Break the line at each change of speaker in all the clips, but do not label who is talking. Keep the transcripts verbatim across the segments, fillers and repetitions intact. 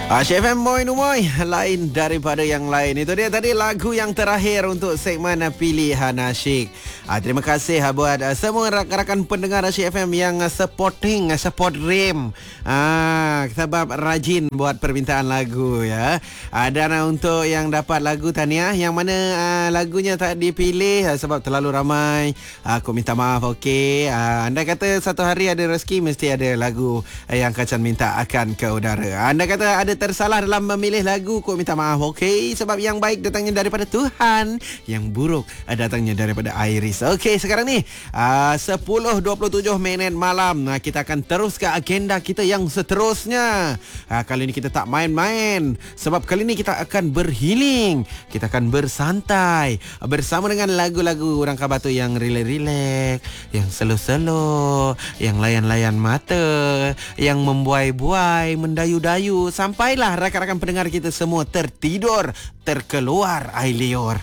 Asyik F M Moin Umoy, lain daripada yang lain. Itu dia tadi lagu yang terakhir untuk segmen Pilihan Asyik. Ah, terima kasih ah, buat ah, semua rakan-rakan pendengar Asyik F M yang ah, supporting, ah, support Rim. Ah, sebab rajin buat permintaan lagu ya. Ah, dan ah, untuk yang dapat lagu tahniah yang mana ah, lagunya tak dipilih ah, sebab terlalu ramai, ah, aku minta maaf. Okey. Ah, anda kata satu hari ada rezeki mesti ada lagu ah, yang Kacan minta akan ke udara. Anda kata ada tersalah dalam memilih lagu, kau minta maaf. Okey, sebab yang baik datangnya daripada Tuhan, yang buruk datangnya daripada Iris. Okey, sekarang ni uh, sepuluh dua puluh tujuh minit malam. Nah, kita akan terus ke agenda kita yang seterusnya. Uh, kali ini kita tak main-main, sebab kali ini kita akan berhealing. Kita akan bersantai bersama dengan lagu-lagu orang Kabatu yang rilek-rilek, yang selo-selo, yang layan-layan mata, yang membuai-buai, mendayu-dayu, sampailah rakan-rakan pendengar kita semua tertidur, terkeluar air liur.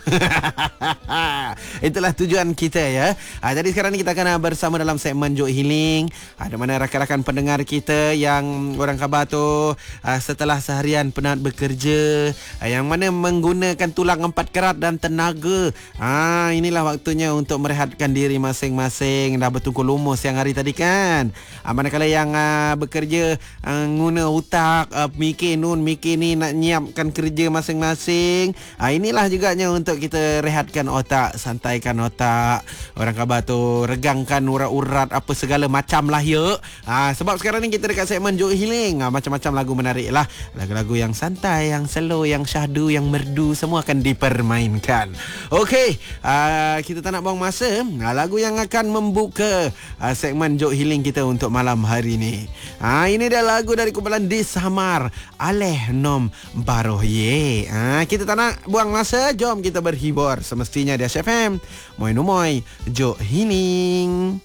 Itulah tujuan kita ya. Ha, jadi sekarang ni kita akan bersama dalam segmen Jok Healing. Ada mana rakan-rakan pendengar kita yang orang khabar tu ha, setelah seharian penat bekerja, ha, yang mana menggunakan tulang empat kerat dan tenaga. Ha, inilah waktunya untuk merehatkan diri masing-masing. Dah bertungkul lumur siang hari tadi kan. Ha, manakala yang ha, bekerja ha, guna otak, ha, mikir nun, mikir ni, nak nyiapkan kerja masing-masing. Ha, inilah juganya untuk kita rehatkan otak, santaikan otak. Orang khabar tu regangkan urat-urat apa segala macam lah ya. Ha, sebab sekarang ni kita dekat segmen Jok Healing. Ha, macam-macam lagu menarik lah. Lagu-lagu yang santai, yang slow, yang syahdu, yang merdu, semua akan dipermainkan. Okey, ha, kita tak nak buang masa. Ha, lagu yang akan membuka ha, segmen Jok Healing kita untuk malam hari ni. Ha, ini dia lagu dari kumpulan Di Samar, Aleh Nom Baroh Ye. Ha, kita tak nak buang masa, jom kita berhibur semestinya di Asyik F M. Moin Umoy, Jok Healing.